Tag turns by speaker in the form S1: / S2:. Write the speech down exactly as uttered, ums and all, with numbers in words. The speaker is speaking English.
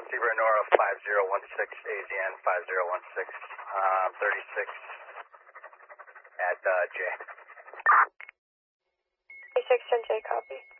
S1: Zebra Nora five zero one six, A Z N five zero one six, uh, thirty-six at uh, J.
S2: thirty-six and J, copy.